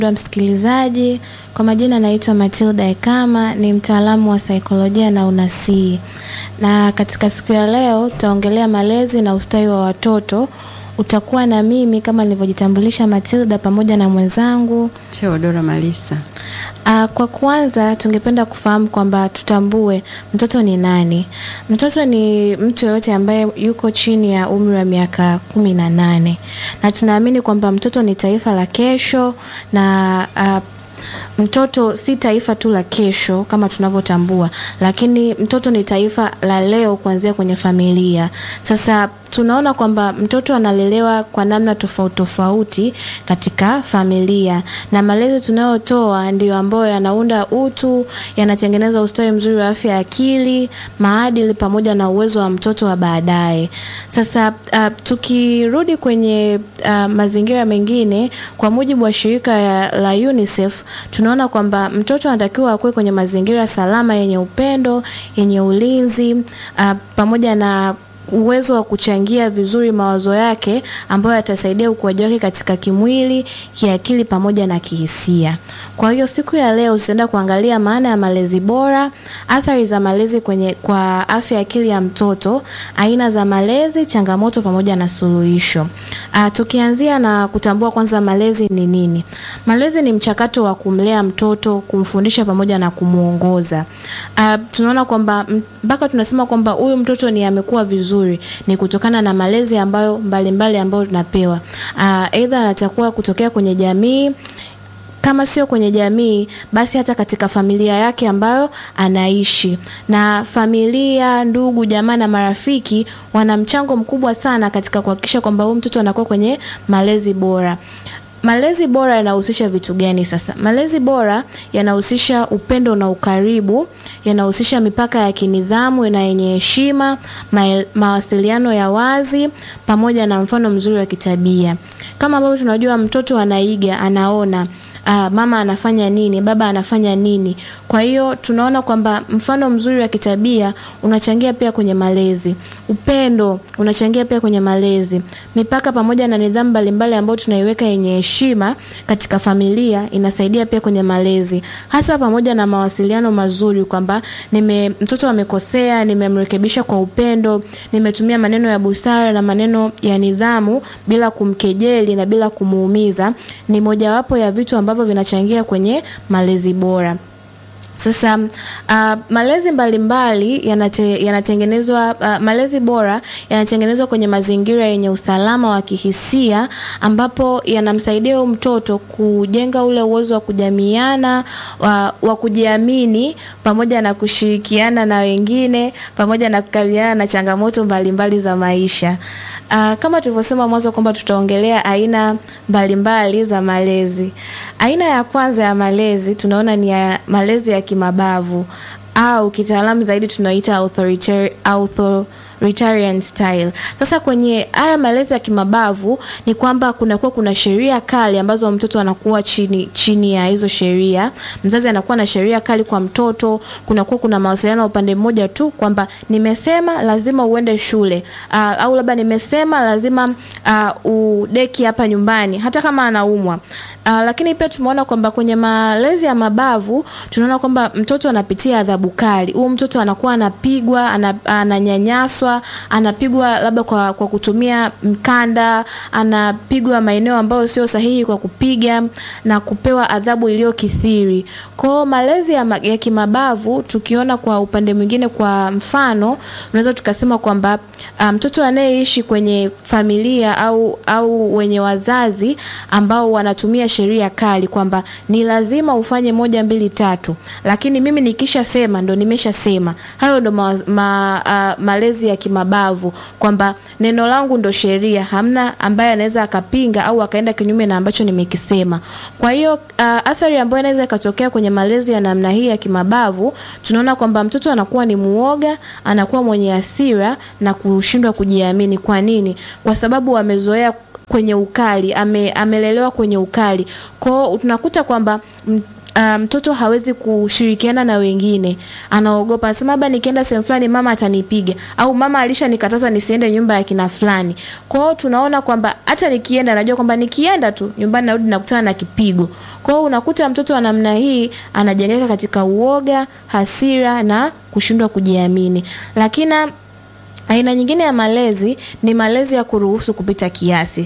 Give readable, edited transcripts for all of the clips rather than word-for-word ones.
Msikilizaji, kwa majina naitwa Matilda Ekama, ni mtaalamu wa saikolojia na unasii. Na katika siku ya leo tutaongelea malezi na ustawi wa watoto. Utakuwa na mimi kama nilivyojitambulisha Matilda pamoja na mwenzangu Theodora Malisa. Kwa kwanza tungependa kufahamu kwamba tutambue mtoto ni nani. Mtoto ni mtu yote ambaye yuko chini ya umri wa miaka 18. Na tunaamini kwamba mtoto ni taifa la kesho na mtoto si taifa tu la kesho kama tunavyotambua, lakini mtoto ni taifa la leo kuanzia kwenye familia. Sasa tunaona kwamba mtoto analelewa kwa namna tofauti tofauti katika familia, na malezi tunayotoa ndio ambayo yanaunda utu, yanatengeneza ustawi mzuri wa afya ya akili, maadili pamoja na uwezo wa mtoto wa baadaye. Sasa tukirudi kwenye mazingira mengine, kwa mujibu wa shirika la UNICEF, tunaona kwamba mtoto anatakiwa akue kwenye mazingira salama yenye upendo, yenye ulinzi, pamoja na uwezo wa kuchangia vizuri mawazo yake ambayo yatasaidia ukuaji wake katika kimwili, kiakili pamoja na kihisia. Kwa hiyo siku ya leo tutaenda kuangalia maana ya malezi bora, athari za malezi kwa afya ya akili ya mtoto, aina za malezi, changamoto pamoja na suluhisho. Tukianzia na kutambua kwanza malezi ni nini. Malezi ni mchakato wa kumlea mtoto, kumfundisha pamoja na kumuongoza. Tunaona kwamba mpaka tunasema kwamba huyu mtoto ni amekuwa vizuri ni kutokana na malezi ambayo mbalimbali ambayo tunapewa. Aidha anatakuwa kutokea kwenye jamii, kama sio kwenye jamii basi hata katika familia yake ambayo anaishi. Na familia, ndugu, jamaa na marafiki wana mchango mkubwa sana katika kuhakikisha kwamba huyu mtoto anakuwa kwenye malezi bora. Malezi bora yanahusisha vitu gani sasa? Malezi bora yanahusisha upendo na ukaribu, yanahusisha mipaka ya kinidhamu na yenye heshima, mawasiliano ya wazi pamoja na mfano mzuri wa kitabia. Kama ambavyo tunajua mtoto anaiga, anaona mama anafanya nini, baba anafanya nini. Kwa hiyo tunaona kwamba mfano mzuri wa kitabia unachangia pia kwenye malezi. Upendo unachangia pia kwenye malezi. Mipaka pamoja na nidhamu mbalimbali ambayo tunaiweka yenye heshima katika familia inasaidia pia kwenye malezi. Hasa pamoja na mawasiliano mazuri, kwamba mtoto amekosea, nimemrekebisha kwa upendo, nimetumia maneno ya busara na maneno ya nidhamu bila kumkejeli na bila kumuumiza. Ni mojawapo ya vitu ambavyo vinachangia kwenye malezi bora. Sasa malezi mbalimbali yanatengenezwa, malezi bora yanatengenezwa kwenye mazingira yenye usalama wa kihisia, ambapo yanamsaidia mtoto kujenga ule uwezo wa kujamiana, wa kujiamini pamoja na kushirikiana na wengine pamoja na kukabiliana na changamoto mbalimbali za maisha. Kama tulivyosema mwanzo kwamba tutaongelea aina mbalimbali za malezi. Aina ya kwanza ya malezi tunaona ni ya malezi ya kimabavu, au kitaalamu zaidi tunaita authoritarian style. Sasa kwenye haya malezi ya kimabavu ni kwamba kuna sheria kali ambazo mtoto anakuwa chini ya hizo sheria. Mzazi anakuwa na sheria kali kwa mtoto. Kuna mawasiliano upande mmoja tu, kwamba nimesema lazima uende shule, au labda nimesema lazima udeki hapa nyumbani hata kama anaumwa. Lakini pia tumeona kwamba kwenye malezi ya mabavu tunaona kwamba mtoto anapitia adhabu kali. Huyu mtoto anakuwa anapigwa, ananyanyaswa, anapigwa labda kwa kutumia mkanda, anapigwa maeneo ambayo sio sahihi kwa kupiga na kupewa adhabu iliyokithiri. Kwa malezi ya kimabavu tukiona kwa upande mwingine, kwa mfano tunaweza tukasema kwamba mtoto anayeishi kwenye familia au wenye wazazi ambao wanatumia sheria kali, kwamba ni lazima ufanye 1 2 3, lakini mimi nikisha sema ndo nimeshasema. Hayo ndo malezi ya kimabavu, kwamba neno langu ndo sheria, hamna ambaye anaweza akapinga au akaenda kinyume na ambacho nimekisema. Kwa hiyo athari ambayo inaweza ikatokea kwenye malezi ya namna hii ya kimabavu, tunaona kwamba mtoto anakuwa ni muoga, anakuwa mwenye hasira na kushindwa kujiamini. Kwa nini? Kwa sababu amezoea kwenye ukali, amelelewa kwenye ukali. Kwa hiyo tunakuta kwamba mtoto hawezi kushirikiana na wengine, anaogopa, anasema labda nikienda sehemu fulani mama atanipiga, au mama alishanikataza nisiende nyumba ya kina fulani. Kwa hiyo tunaona kwamba hata nikienda, najua kwamba nikienda tu nyumbani narudi nakutana na kipigo. Kwa hiyo unakuta mtoto wa namna hii anajengeka katika uoga, hasira na kushindwa kujiamini. Lakini aina nyingine ya malezi ni malezi ya kuruhusu kupita kiasi,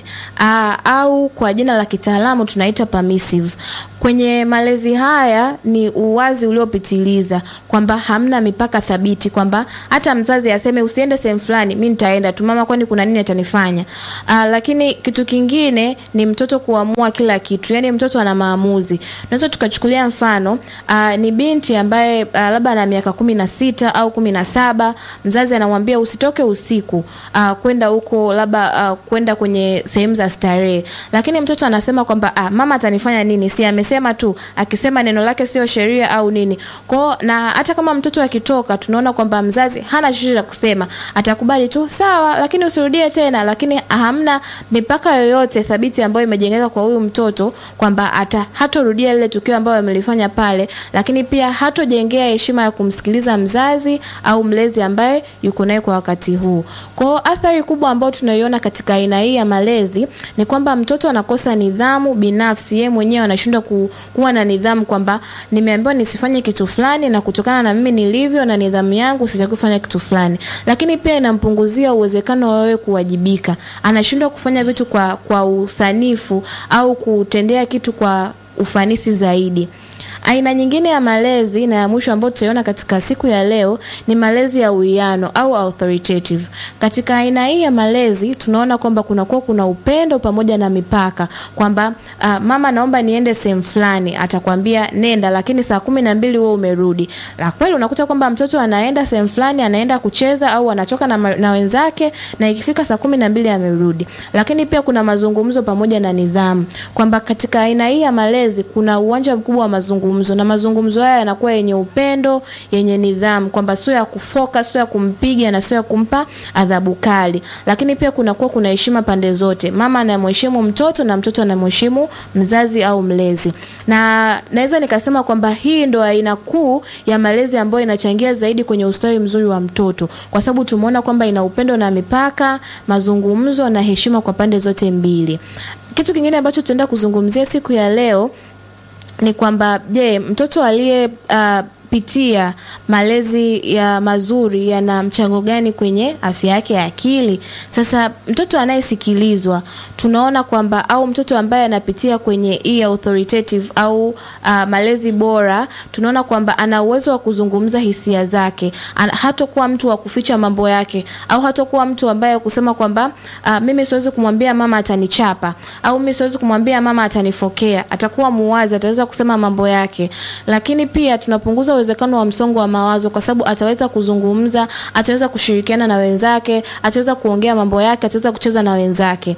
au kwa jina la kitaalamu tunaita permissive. Kwenye malezi haya ni uwazi uliopitiliza, kwamba hamna mipaka thabiti, kwamba hata mzazi aseme usiende sehemu fulani, mimi nitaenda tu mama, kwani kuna nini atanifanya. Lakini kitu kingine ni mtoto kuamua kila kitu, yani mtoto ana maamuzi. Tunaweza tukachukulia mfano, ni binti ambaye labda ana miaka 16 au 17, mzazi anamwambia usitoke usiku kwenda huko, labda kwenda kwenye sehemu za starehe, lakini mtoto anasema kwamba mama atanifanya nini, si amesema tu, akisema neno lake sio sheria au nini. Kwa na hata kama mtoto akitoka, tunaona kwamba mzazi hana chochote cha kusema, atakubali tu sawa, lakini usirudie tena. Lakini hamna mipaka yoyote thabiti ambayo imejengeka kwa huyu mtoto, kwamba hatorudia lile tukio ambalo amelifanya pale, lakini pia hatojengea heshima ya kumsikiliza mzazi au mlezi ambaye yuko naye kwa wakati huu. Kwa athari kubwa ambayo tunaiona katika aina hii ya malezi ni kwamba mtoto anakosa nidhamu binafsi, yeye mwenyewe anashindwa kuwa na nidhamu, kwamba nimeambiwa nisifanye kitu fulani na kutokana na mimi nilivyo na nidhamu yangu sitaki kufanya kitu fulani. Lakini pia inampunguzia uwezekano wa wewe kuwajibika, anashindwa kufanya vitu kwa usanifu au kutendea kitu kwa ufanisi zaidi. Aina nyingine ya malezi na ya mwisho ambayo tutaiona katika siku ya leo ni malezi ya uwiano au authoritative. Katika aina hii ya malezi tunaona kwamba kuna upendo pamoja na mipaka, kwamba mama naomba niende sehemu fulani, atakwambia nenda, lakini saa 12 wewe umerudi. La kweli unakuta kwamba mtoto anaenda sehemu fulani, anaenda kucheza au anatoka na wenzake, na ikifika saa 12 amerudi. Lakini pia kuna mazungumzo pamoja na nidhamu, kwamba katika aina hii ya malezi kuna uwanja mkubwa wa mazungumzo, na mazungumzo haya yanakuwa yenye upendo, yenye nidhamu, kwamba sio ya kufocus, sio ya kumpiga na sio ya kumpa adhabu kali. Lakini pia kuna heshima pande zote, mama anamheshimu mtoto na mtoto anamheshimu mzazi au mlezi. Na naweza nikasema kwamba hii ndo aina kuu ya malezi ambayo inachangia zaidi kwenye ustawi mzuri wa mtoto, kwa sababu tumeona kwamba ina upendo na mipaka, mazungumzo na heshima kwa pande zote mbili. Kitu kingine ambacho tutaenda kuzungumzia siku ya leo ni kwamba mtoto aliye pitia malezi ya mazuri yana mchango gani kwenye afya yake ya akili. Sasa mtoto anayesikilizwa tunaona kwamba, au mtoto ambaye anapitia kwenye hii authoritative au malezi bora, tunaona kwamba ana uwezo wa kuzungumza hisia zake, hatakuwa mtu wa kuficha mambo yake, au hatakuwa mtu ambaye kusema kwamba mimi siwezi kumwambia mama atanichapa, au mimi siwezi kumwambia mama atanifokea. Atakuwa muwazi, ataweza kusema mambo yake. Lakini pia tunapunguza uwezekano wa msongo wa mawazo, kwa sababu ataweza kuzungumza, ataweza kushirikiana na wenzake, ataweza kuongea mambo yake, ataweza kucheza na wenzake.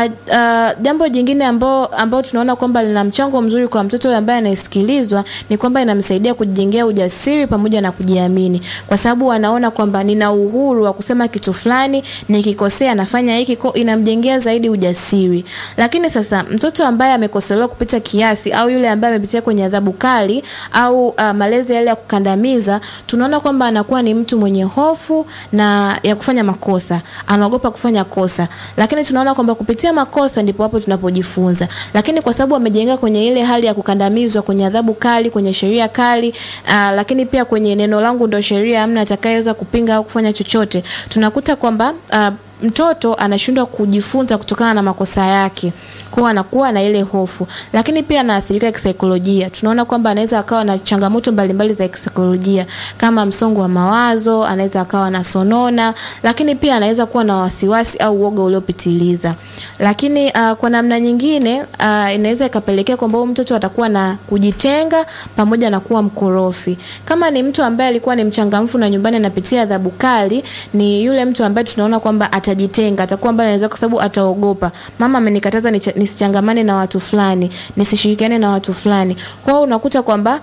Jambo jingine ambao tunaona kwamba lina mchango mzuri kwa mtoto ambaye anasikilizwa ni kwamba inamsaidia kujijengea ujasiri pamoja na kujiamini, kwa sababu anaona kwamba nina uhuru wa kusema kitu fulani, nikikosea nafanya hiki, inamjengea zaidi ujasiri. Lakini sasa mtoto ambaye amekoselewa kupita kiasi, au yule ambaye amepitia kwenye adhabu kali au malezi yale ya kukandamiza, tunaona kwamba anakuwa ni mtu mwenye hofu na ya kufanya makosa, anaogopa kufanya kosa. Lakini tunaona kwamba kupitia makosa ndipo hapo tunapojifunza. Lakini kwa sababu amejenga kwenye ile hali ya kukandamizwa, kwenye adhabu kali, kwenye sheria kali, lakini pia kwenye neno langu ndio sheria, hamna atakayeweza kupinga au kufanya chochote, tunakuta kwamba mtoto anashindwa kujifunza kutokana na makosa yake, kwa anakuwa na ile hofu. Lakini pia anaathirika kisaikolojia. Tunaona kwamba anaweza akawa na changamoto mbalimbali za kisaikolojia kama msongo wa mawazo, anaweza akawa na sonona, lakini pia anaweza kuwa na wasiwasi au uoga uliopitiliza. Lakini kwa namna nyingine inaweza ikapelekea kwamba mtoto atakuwa na kujitenga pamoja na kuwa mkorofi. Kama ni mtu ambaye alikuwa ni mchangamfu na nyumbani anapitia adhabu kali, ni yule mtu ambaye tunaona kwamba atajitenga, atakuwa mbali, anaweza, kwa sababu ataogopa, mama amenikataza nisichangamane na watu fulani, nisishirikiane na watu fulani. Kwa hiyo unakuta kwamba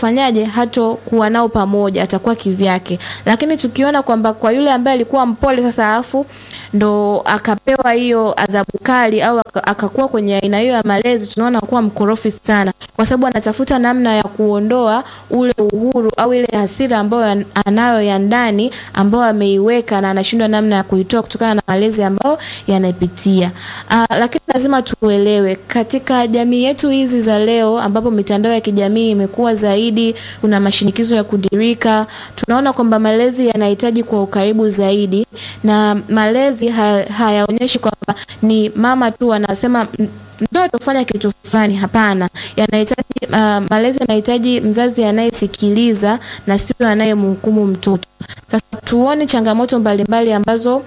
hatokuwa nao pamoja, atakuwa kivyake. Lakini tukiona kwamba kwa yule ambaye alikuwa mpole sasa, alafu ndo akapewa hiyo adhabu kali au akakuwa kwenye aina hiyo ya malezi, tunaona kuwa mkorofi sana, kwa sababu anatafuta namna ya kuondoa ule uhuru au ile hasira ambayo anayo ya ndani ambayo ameiweka, na anashindwa namna ya kuitoa kutokana na malezi ambayo yanapitia. Lakini lazima tuelewe katika jamii yetu hizi za leo ambapo mitandao ya kijamii imekuwa zaidi, kuna mashinikizo ya kudirika, tunaona kwamba malezi yanahitaji kwa ukaribu zaidi, na malezi hayaonyeshi kwamba ni mama tu anasema mtoto fanya kitu fulani. Hapana, yanahitaji malezi yanahitaji mzazi anayesikiliza na sio anayemhukumu mtoto. Sasa tuone changamoto mbalimbali ambazo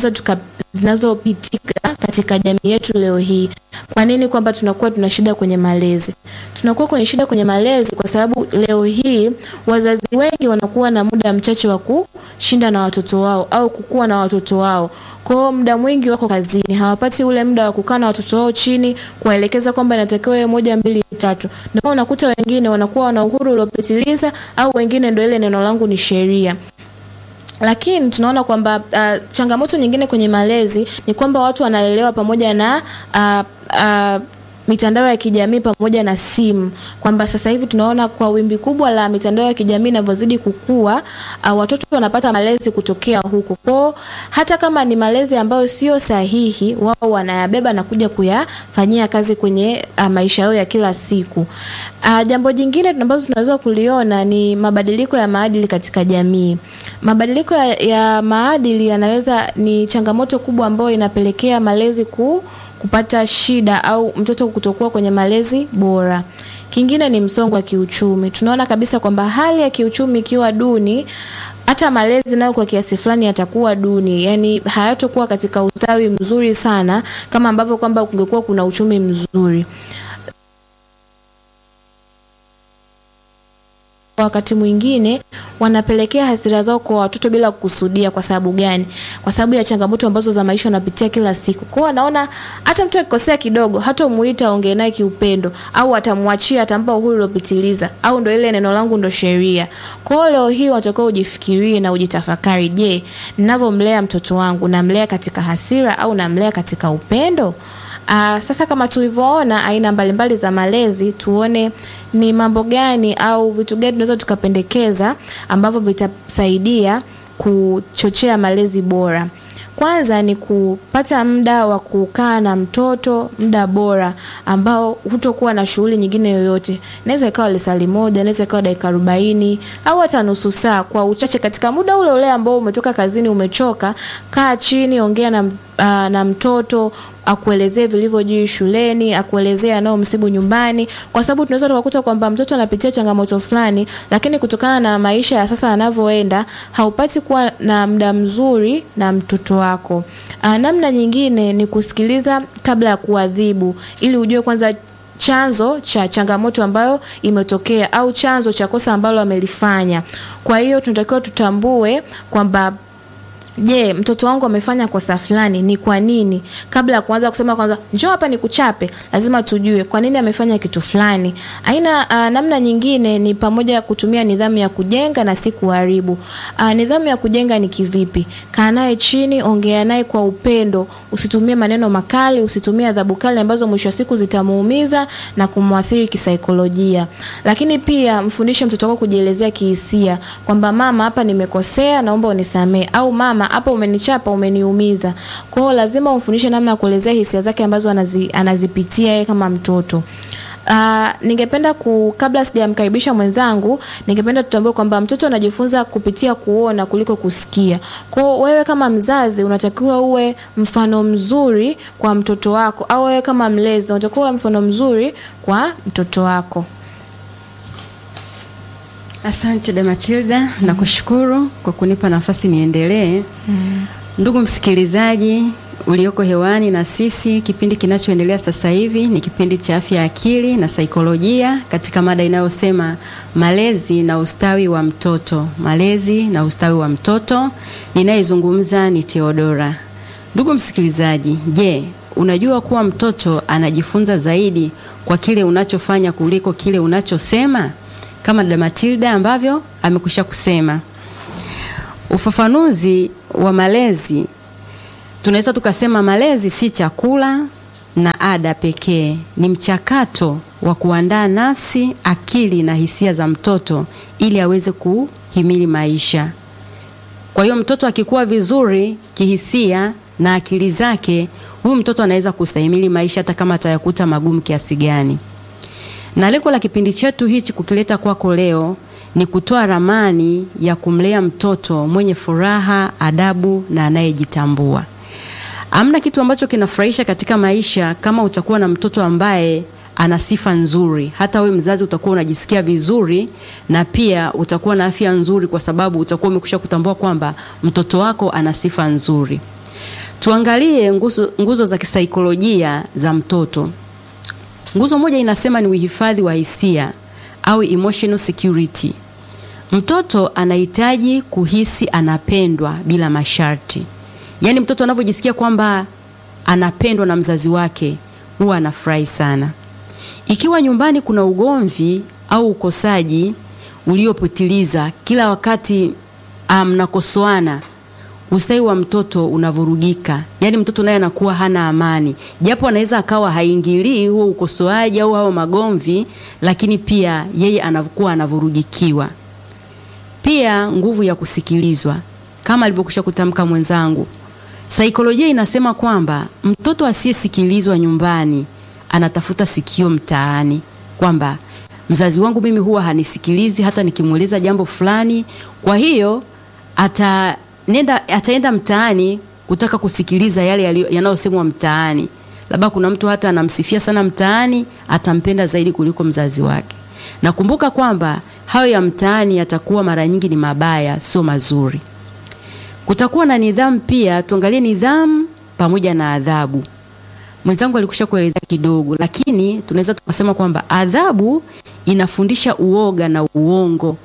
zinazopitika katika jamii yetu leo hii. Kwa nini kwamba tunakuwa tuna shida kwenye malezi? Tunakuwa kwenye shida kwenye malezi kwa sababu leo hii wazazi wengi wanakuwa na muda mchache wa kushinda na watoto wao au kukua na watoto wao. Kwa muda mwingi wako kazini, hawapati ule muda wa kukaa na watoto wao chini kuwaelekeza kwamba inatakiwa 1 2 3. Ndio unakuta wengine wanakuwa wana uhuru uliopitiliza, au wengine ndio ile neno langu ni sheria. Lakini tunaona kwamba changamoto nyingine kwenye malezi ni kwamba watu wanalelewa pamoja na mitandao ya kijamii pamoja na simu, kwamba sasa hivi tunaona kwa wimbi kubwa la mitandao ya kijamii inavyozidi kukua, watoto wanapata malezi kutokea huko. Kwa hata kama ni malezi ambayo sio sahihi, wao wanayabeba na kuja kuyafanyia kazi kwenye maisha yao ya kila siku. Jambo jingine ambazo tunaweza kuliona ni mabadiliko ya maadili katika jamii. Mabadiliko ya maadili yanaweza ni changamoto kubwa ambayo inapelekea malezi kupata shida au mtoto kutokuwa kwenye malezi bora. Kingine ni msongo wa kiuchumi. Tunaona kabisa kwamba hali ya kiuchumi ikiwa duni, hata malezi nayo kwa kiasi fulani yatakuwa duni. Yani hayatakuwa katika ustawi mzuri sana kama ambavyo kwamba kungekuwa kuna uchumi mzuri. Wakati mwingine wanapelekea hasira zao kwa watoto bila kukusudia. Kwa sababu gani? Kwa sababu ya changamoto ambazo za maisha wanapitia kila siku. Kwa hiyo anaona hata mtu akikosea kidogo, hata muita ongee naye kiupendo, au atamwachia, atampa uhuru uliopitiliza, au ndio ile neno langu ndio sheria. Kwa hiyo leo hii watakao ujifikirie na ujitafakari, je, ninavyomlea mtoto wangu namlea katika hasira au namlea katika upendo? Sasa kama tulivyoona aina mbalimbali za malezi, tuone ni mambo gani au vitu gani tunaweza tukapendekeza ambavyo vitasaidia kuchochea malezi bora. Kwanza ni kupata muda wa kukaa na mtoto, muda bora ambao hutokuwa na shughuli nyingine yoyote. Inaweza ikawa lisali moja, inaweza ikawa dakika 40 au hata nusu saa kwa uchache. Katika muda ule ule ambao umetoka kazini umechoka, kaa chini, ongea na mtoto, akuelezee vilivyojiri shuleni, akuelezee anayomsibu nyumbani, kwa sababu tunaweza tukakuta kwamba mtoto anapitia changamoto fulani, lakini kutokana na maisha ya sasa yanavyoenda haupati kuwa na muda mzuri na mtoto wako. Namna nyingine ni kusikiliza kabla ya kuadhibu, ili ujue kwanza chanzo cha changamoto ambayo imetokea au chanzo cha kosa ambalo amelifanya. Kwa hiyo tunatakiwa tutambue kwamba je, mtoto wangu amefanya kosa fulani, ni kwa nini? Kabla ya kuanza kusema kwanza njoo hapa nikuchape, lazima tujue kwa nini amefanya kitu fulani. Namna nyingine ni pamoja kutumia nidhamu ya kujenga na si kuharibu. Nidhamu ya kujenga ni kivipi? Kaa naye chini, ongea naye kwa upendo, usitumie maneno makali, usitumie adhabu kali ambazo mwisho wa siku zitamuumiza na kumwathiri kisaikolojia. Lakini pia mfundishe mtoto wako kujielezea kihisia, kwamba mama, hapa nimekosea, naomba unisamee, au mama, hapo umenichapa, umeniumiza. Kwa hiyo lazima umfundishe namna ya kuelezea hisia zake ambazo anazipitia yeye kama mtoto. Ningependa kabla sijamkaribisha mwenzangu, ningependa tutambue kwamba mtoto anajifunza kupitia kuona kuliko kusikia. Kwa hiyo wewe kama mzazi unatakiwa uwe mfano mzuri kwa mtoto wako, au wewe kama mlezi unatakiwa uwe mfano mzuri kwa mtoto wako. Asante da Matilda, nakushukuru kwa kunipa nafasi niendelee. Ndugu msikilizaji ulioko hewani na sisi, kipindi kinachoendelea sasa hivi ni kipindi cha afya ya akili na saikolojia katika mada inayosema malezi na ustawi wa mtoto. Malezi na ustawi wa mtoto. Ninayezungumza ni Theodora. Ndugu msikilizaji, je, unajua kuwa mtoto anajifunza zaidi kwa kile unachofanya kuliko kile unachosema? Kama dada Matilda ambavyo amekusha kusema. Ufafanuzi wa malezi, Tunaweza tukasema malezi si chakula na ada pekee, ni mchakato wa kuandaa nafsi, akili na hisia za mtoto ili aweze kuhimili maisha. Kwa hiyo mtoto akikua vizuri kihisia na akili zake, huyu mtoto anaweza kustahimili maisha hata kama atayakuta magumu kiasi gani. Na lengo la kipindi chetu hichi kukileta kwako leo ni kutoa ramani ya kumlea mtoto mwenye furaha, adabu na anayejitambua. Hamna kitu ambacho kinafurahisha katika maisha kama utakuwa na mtoto ambaye ana sifa nzuri. Hata wewe mzazi utakuwa unajisikia vizuri na pia utakuwa na afya nzuri kwa sababu utakuwa umekwisha kutambua kwamba mtoto wako ana sifa nzuri. Tuangalie nguzo za kisaikolojia za mtoto. Nguzo moja inasema ni uhifadhi wa hisia au emotional security. Mtoto anahitaji kuhisi anapendwa bila masharti. Yaani mtoto anavyojisikia kwamba anapendwa na mzazi wake, huwa anafurahi sana. Ikiwa nyumbani kuna ugomvi au ukosaji uliopitiliza, kila wakati mnakosoana, ustawi wa mtoto unavurugika. Yaani mtoto naye anakuwa hana amani. Japo anaweza akawa haingilii huo ukosoaji au hao magomvi, lakini pia yeye anakuwa anavurugikiwa. Pia nguvu ya kusikilizwa. Kama alivyokwisha kutamka mwenzangu, saikolojia inasema kwamba mtoto asiyesikilizwa nyumbani anatafuta sikio mtaani, kwamba mzazi wangu mimi huwa hanisikilizi hata nikimueleza jambo fulani. Kwa hiyo ataenda mtaani kutaka kusikiliza yale yanayosemwa mtaani. Labda kuna mtu hata anamsifia sana mtaani, atampenda zaidi kuliko mzazi wake. Na kumbuka kwamba hayo ya mtaani yatakuwa mara nyingi ni mabaya, sio mazuri. Kutakuwa na nidhamu pia. Tuangalie nidhamu pamoja na adhabu. Mwenzangu alikusha kueleza kidogo, lakini tunaweza tukasema kwamba adhabu inafundisha uoga na uongo.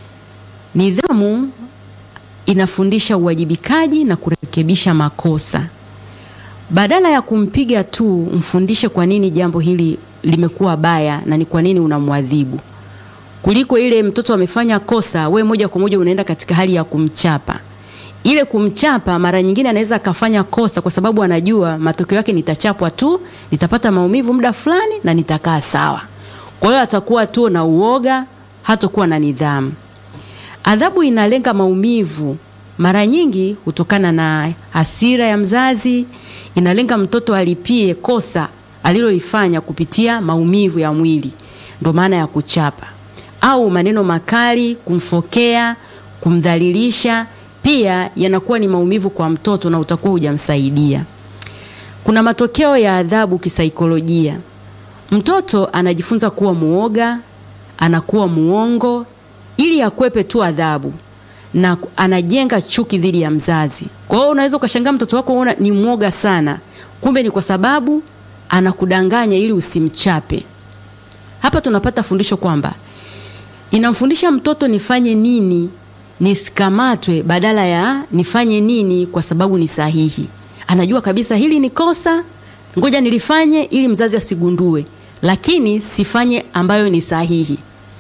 Nidhamu inafundisha uwajibikaji na kurekebisha makosa. Badala ya kumpiga tu, mfundishe kwa nini jambo hili limekuwa baya na ni kwa nini unamwadhibu. Kuliko ile mtoto amefanya kosa, we moja kwa moja unaenda katika hali ya kumchapa. Ile kumchapa mara nyingine anaweza akafanya kosa kwa sababu anajua matokeo yake nitachapwa tu, nitapata maumivu muda fulani na nitakaa sawa. Kwa hiyo atakuwa tu na uoga, hatakuwa na nidhamu. Adhabu inalenga maumivu. Mara nyingi hutokana na hasira ya mzazi, inalenga mtoto alipie kosa alilolifanya kupitia maumivu ya mwili. Ndio maana ya kuchapa. Au maneno makali, kumfokea, kumdhalilisha, pia yanakuwa ni maumivu kwa mtoto na utakuwa hujamsaidia. Kuna matokeo ya adhabu kisaikolojia. Mtoto anajifunza kuwa muoga, anakuwa muongo ili akwepe tu adhabu, na anajenga chuki dhidi ya mzazi. Kwa hiyo unaweza ukashangaa mtoto wako unaona ni muoga sana, kumbe ni kwa sababu anakudanganya ili usimchape. Hapa tunapata fundisho kwamba inamfundisha mtoto nifanye nini nisikamatwe badala ya nifanye nini kwa sababu ni sahihi. Anajua kabisa hili ni kosa, ngoja nilifanye ili mzazi asigundue, lakini sifanye ambayo ni sahihi.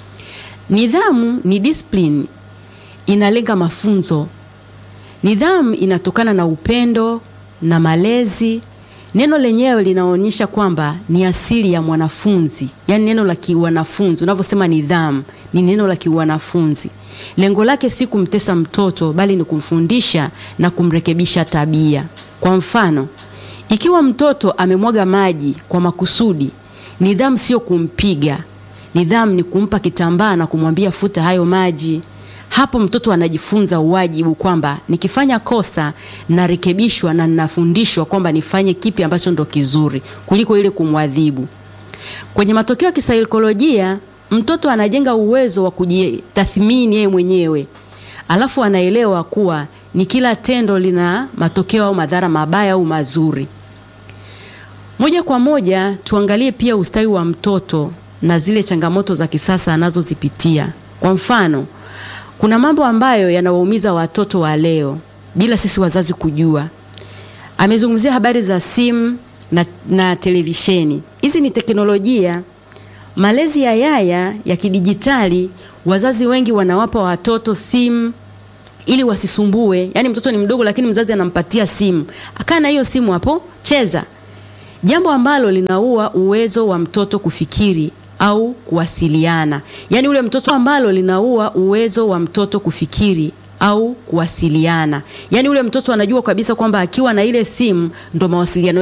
Nidhamu ni discipline, inalenga mafunzo. Nidhamu inatokana na upendo na malezi. Neno lenyewe linaonyesha kwamba ni asili ya mwanafunzi. Yaani neno la kiwanafunzi, unavyosema nidhamu, ni neno la kiwanafunzi. Lengo lake si kumtesa mtoto, bali ni kumfundisha na kumrekebisha tabia. Kwa mfano, ikiwa mtoto amemwaga maji kwa makusudi, nidhamu sio kumpiga. Nidhamu ni kumpa kitambaa na kumwambia futa hayo maji. Hapo mtoto anajifunza uwajibu kwamba nikifanya kosa narekebishwa na ninafundishwa kwamba nifanye kipi ambacho ndo kizuri kuliko ile kumwadhibu. Kwenye matokeo ya kisaikolojia, mtoto anajenga uwezo wa kujitathmini yeye mwenyewe. Alafu anaelewa kuwa ni kila tendo lina matokeo au madhara mabaya au mazuri. Moja kwa moja tuangalie pia ustawi wa mtoto na zile changamoto za kisasa anazozipitia. Kwa mfano, kuna mambo ambayo yanawaumiza watoto wa leo bila sisi wazazi kujua. Amezungumzia habari za simu na televisheni. Hizi ni teknolojia. Malezi ya yaya ya kidijitali, wazazi wengi wanawapa watoto simu, ili wasisumbue. Yani mtoto ni mdogo lakini mzazi anampatia simu. Akaa na hiyo simu hapo, cheza. Jambo ambalo linaua uwezo wa mtoto kufikiri au kuwasiliana. Yani ule mtoto ambalo linaua uwezo wa mtoto kufikiri au kuwasiliana. Yani ule mtoto anajua kabisa kwamba akiwa na ile simu ndo mawasiliano